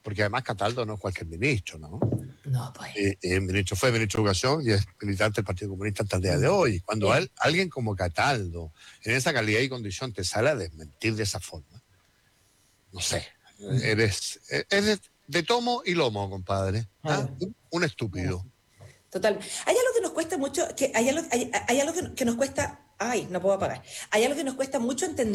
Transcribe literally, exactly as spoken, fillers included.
porque además Cataldo no es cualquier ministro, ¿no? No, pues. Eh, eh, ministro, fue ministro de Educación y es militante del Partido Comunista hasta el día de hoy. Cuando él, alguien como Cataldo, en esa calidad y condición, te sale a desmentir de esa forma, no sé, eres, eres de tomo y lomo, compadre. ¿Ah? Un, un estúpido. Total. Hay algo que nos cuesta mucho, que hay algo, hay, hay algo que, que nos cuesta, ay, no puedo apagar. Hay algo que nos cuesta mucho entender.